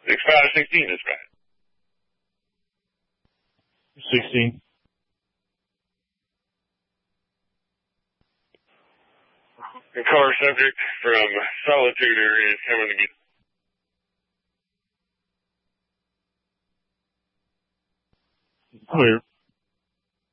6516 is right. 16. The car subject from Solitude area is coming to get Clear.